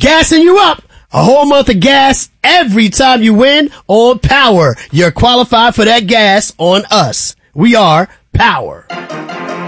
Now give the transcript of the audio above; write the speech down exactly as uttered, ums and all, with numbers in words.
gassing you up. A whole month of gas every time you win on Power. You're qualified for that gas on us. We are Power.